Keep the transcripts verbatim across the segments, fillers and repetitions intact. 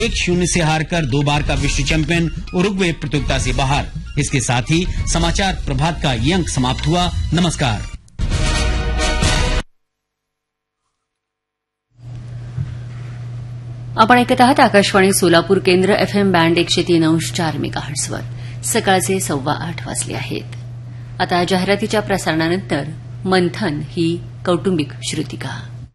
एक शून्य से हारकर दो बार का विश्व चैंपियन उरुग्वे प्रतियोगिता से बाहर। इसके साथ ही समाचार प्रभात का ये अंक समाप्त हुआ। नमस्कार। आपण ऐकत आहात आकाशवाणी सोलापूर केंद्र एफएम बँड एकशे तीन अंश चार मेगाहर्ट्झवर। सकाळचे सव्वा आठ वाजले आहेत। आता जाहिरातीच्या प्रसारणानंतर मंथन ही कौटुंबिक श्रुतिका।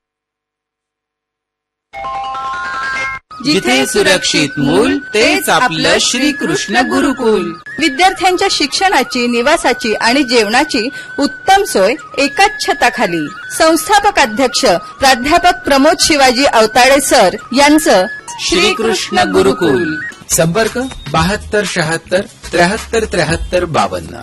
जिथे सुरक्षित मूल तेच आपलं श्रीकृष्ण गुरुकुल। विद्यार्थ्यांच्या शिक्षणाची, निवासाची आणि जेवणाची उत्तम सोय एकाच छताखाली। संस्थापक अध्यक्ष प्राध्यापक प्रमोद शिवाजी अवताडे सर यांचं श्रीकृष्ण गुरुकुल। संपर्क बहात्तर शहात्तर त्र्याहत्तर त्र्याहत्तर बावन्न।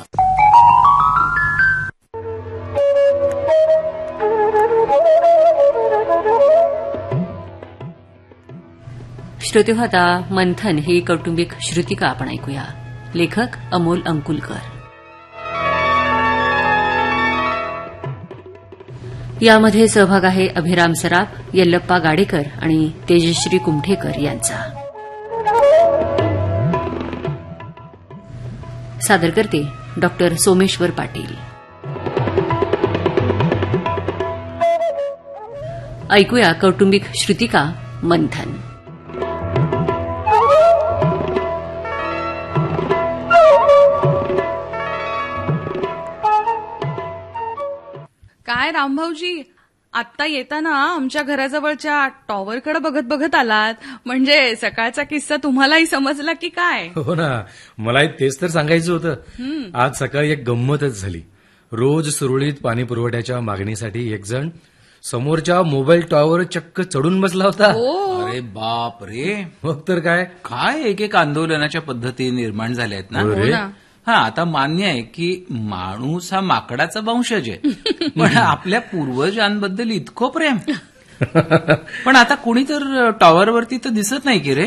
श्रोते होता मंथन ही कौटुंबिक श्रुतिका आपण ऐकूया। लेखक अमोल अंकुलकर। यामध्ये सहभाग आहे अभिराम सराफ, यल्लप्पा गाडेकर आणि तेजश्री कुमठेकर यांचा। सादर करते डॉक्टर सोमेश्वर पाटील। ऐकूया कौटुंबिक श्रुतिका मंथन। काय रामभाऊजी, आत्ता येताना आमच्या घराजवळच्या टॉवरकडे बघत बघत आलात, म्हणजे सकाळचा किस्सा तुम्हालाही समजला की काय? हो ना, मलाही तेच तर सांगायचं होतं। आज सकाळी एक गंमतच झाली। रोज सुरळीत पाणी पुरवठ्याच्या मागणीसाठी एक जण समोरच्या मोबाईल टॉवर चक्क चढून बसला होता। अरे बाप रे, मग तर काय काय एक एक आंदोलनाच्या पद्धती निर्माण झाल्या आहेत ना। हा, आता मान्य आहे की माणूस हा माकडाचा वंशज आहे, पण आपल्या पूर्वजांबद्दल इतकं प्रेम। पण आता कुणी तर टॉवरवरती तर दिसत नाही की रे।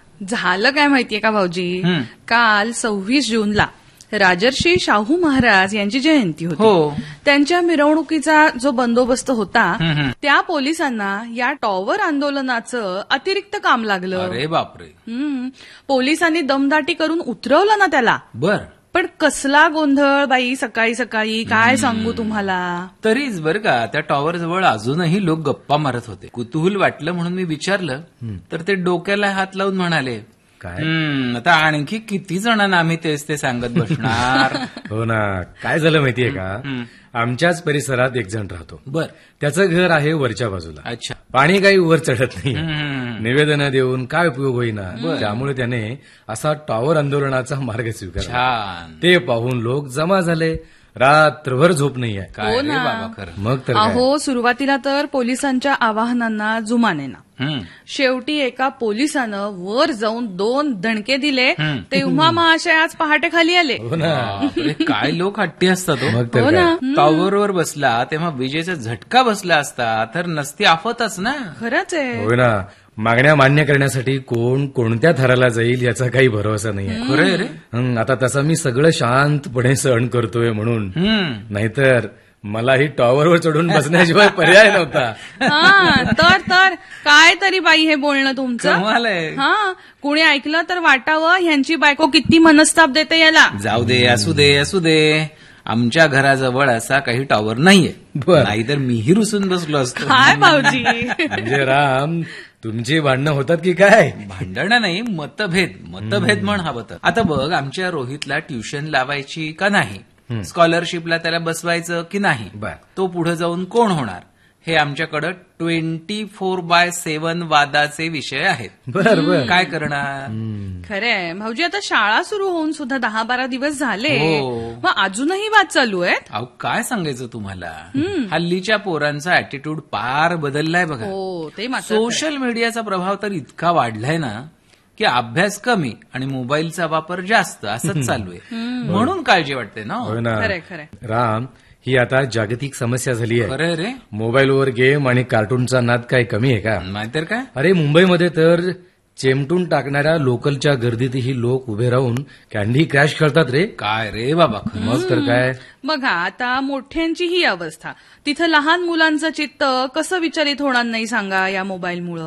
झालं काय माहितीये का भाऊजी, काल सव्वीस जूनला राजर्षी शाहू महाराज यांची जयंती होती। हो, त्यांच्या मिरवणुकीचा जो बंदोबस्त होता त्या पोलिसांना या टॉवर आंदोलनाचं अतिरिक्त काम लागलं। अरे बापरे। पोलिसांनी दमदाटी करून उतरवलं ना त्याला। बर, पण कसला गोंधळ बाई सकाळी सकाळी, काय सांगू तुम्हाला। तरीच बर का, त्या टॉवर जवळ अजूनही लोक गप्पा मारत होते। कुतूहल वाटलं म्हणून मी विचारलं, तर ते डोक्याला हात लावून म्हणाले, काय आता आणखी किती जणांना आम्ही तेच ते सांगत बसणार। हो ना, काय झालं माहितीये का, आमच्याच परिसरात एक जण राहतो। बर, त्याचं घर आहे वरच्या बाजूला। अच्छा, पाणी काही वर चढत नाही। निवेदन देऊन काय उपयोग होईना, त्यामुळे त्याने असा टॉवर आंदोलनाचा मार्ग स्वीकारला। ते पाहून लोक जमा झाले, रात्रभर झोप नाहीये। काय रे बाबा, खरं। मग तर अहो, सुरुवातीला तर पोलिसांच्या आवाहनांना जुमानेना, शेवटी एका पोलिसानं वर जाऊन दोन दणके दिले, तेव्हा महाशय आज पहाटे खाली आले। हो ना, काय लोक हट्टी असतात। हो ना, टॉवरवर बसला तेव्हा विजेचा झटका बसला असता तर नसती आफतच ना। खरंच आहे। हो ना, मागण्या मान्य करण्यासाठी कोण कोणत्या थराला जाईल याचा काही भरोसा नाहीये। खरंय रे। आता तसं मी सगळं शांतपणे सहन करतोय म्हणून, नाहीतर मलाही टॉवरवर चढून बसण्याशिवाय पर्याय नव्हता। हा, तर तर काय तरी बाई हे बोलणं तुमचं। हा, कुणी ऐकलं तर वाटावं ह्यांची बायको किती मनस्ताप देते याला। जाऊ दे, असू दे असू दे, आमच्या घराजवळ असा काही टॉवर नाहीये, नाहीतर मीही रुसून बसलो असतो। काय भाऊजी, म्हणजे राम तुमची भांडणं होतात की काय? भांडणं नाही, मतभेद मतभेद म्हण हवं तर। आता बघ, आमच्या रोहितला ट्युशन लावायची का नाही, स्कॉलरशिपला त्याला बसवायचं की नाही, तो पुढे जाऊन कोण होणार, हे आमच्याकडे ट्वेंटी फोर बाय सेव्हन वादाचे विषय आहेत। बरोबर, काय करणार? खरंय भाऊजी, आता शाळा सुरू होऊन सुद्धा दहा बारा दिवस झाले, मग अजूनही वाद चालू आहेत। अहो, काय सांगायचं तुम्हाला, हल्लीच्या पोरांचा अॅटिट्यूड पार बदललाय बघा। हो, ते मात्र सोशल मीडियाचा प्रभाव तर इतका वाढलाय ना की अभ्यास कमी आणि मोबाईलचा वापर जास्त, असंच चालू आहे। म्हणून काळजी वाटते ना। खरंय खरंय राम, ही आता जागतिक समस्या झाली आहे। खरंय रे, मोबाईलवर गेम आणि कार्टूनचा नाद काय कमी आहे का? नाहीतर काय। अरे, मुंबईमध्ये तर चेमटून टाकणाऱ्या लोकलच्या गर्दीतही लोक उभे राहून कॅन्डी क्रॅश खेळतात रे। काय रे बाबा, मग तर काय। बघा, आता मोठ्यांची ही अवस्था, तिथं लहान मुलांचं चित्त कसं विचलित होणार नाही सांगा या मोबाईलमुळं।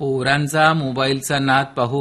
पोरांचा मोबाईलचा नाद पाहू